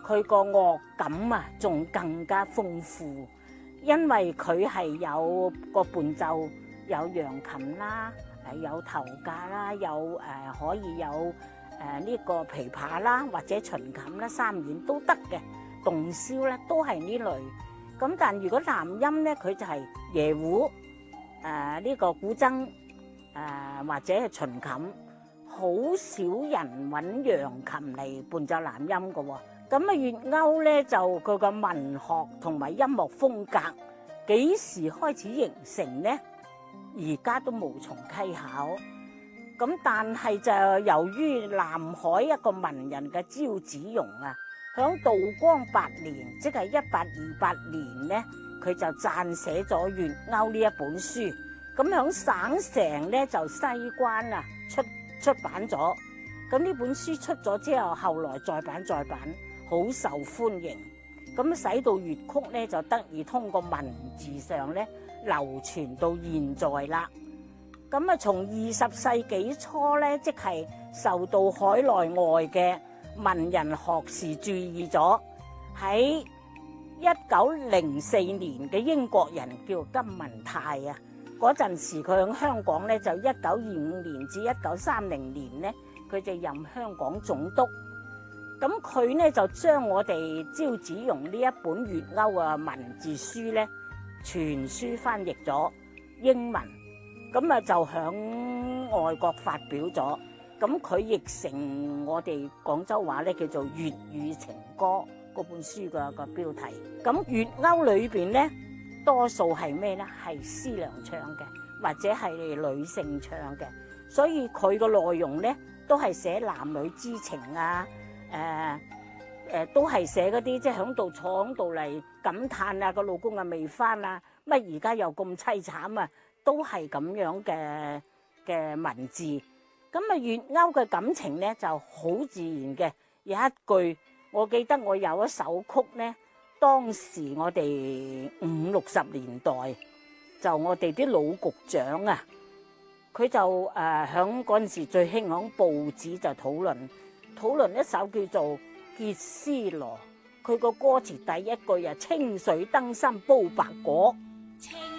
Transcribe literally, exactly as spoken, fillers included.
佢個樂感啊，仲更加豐富，因為佢係有個伴奏，有揚琴啦，誒有頭架啦，有誒、呃、可以有誒呢、呃這個琵琶啦，或者秦琴啦，三弦都得嘅，洞簫咧都係呢類。咁但如果男音咧，佢就係椰胡，誒、呃、呢、這個古箏，誒、呃、或者係秦琴，好少人揾揚琴嚟伴奏男音嘅喎。咁啊，粵謳咧就佢個文學同埋音樂風格幾時開始形成呢？而家都無從稽考。咁但係就由於南海一個文人嘅趙子龍啊，響道光八年，即係一八二八年咧，佢就撰寫咗《粵謳》呢一本書。咁響省城咧就西關啊出出版咗。咁呢本書出咗之後，後來再版再版，好受歡迎。咁使到粵曲咧就得以通過文字上咧流傳到現在啦。咁啊，從二十世紀初咧，即係受到海內外嘅文人學士注意咗。喺一九零四年嘅英國人叫金文泰啊，嗰陣時佢喺香港咧就一九二五年至一九三零年咧，佢就任香港總督。咁佢咧就將我哋趙子龍呢一本粵謳嘅文字書咧，全書翻譯咗英文。咁啊就響外國發表咗，咁佢譯成我哋廣州話咧叫做《粵語情歌》嗰本書嘅個標題。咁粵謳裏邊咧，多數係咩咧？係師娘唱嘅，或者係女性唱嘅，所以佢個內容咧都係寫男女之情啊，誒、呃、誒、呃、都係寫嗰啲即係響度坐響度嚟感嘆啊，個老公啊未翻啊，乜而家又咁凄慘啊！都係咁樣嘅嘅文字，咁啊粵謳嘅感情咧就好自然嘅。有一句我記得我有一首曲咧，當時我哋五六十年代就我哋啲老局長啊，佢就誒響嗰陣時最興響報紙就討論討論一首叫做《結絲羅》，佢個歌詞第一句啊，清水燈芯煲白果。